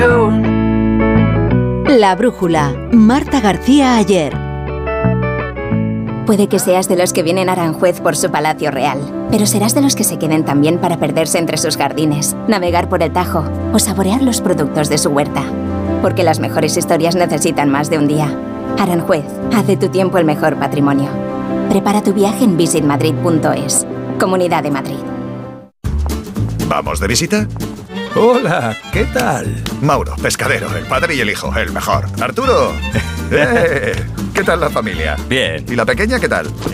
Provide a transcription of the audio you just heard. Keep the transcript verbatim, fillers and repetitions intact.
La brújula, Marta García Ayer. Puede que seas de los que vienen a Aranjuez por su palacio real, pero serás de los que se queden también para perderse entre sus jardines, navegar por el Tajo o saborear los productos de su huerta. Porque las mejores historias necesitan más de un día. Aranjuez, haz de tu tiempo el mejor patrimonio. Prepara tu viaje en visit madrid punto es. Comunidad de Madrid. ¿Vamos de visita? Hola, ¿qué tal? Mauro, pescadero, el padre y el hijo, el mejor. Arturo, ¡eh! ¿Qué tal la familia? Bien. ¿Y la pequeña qué tal?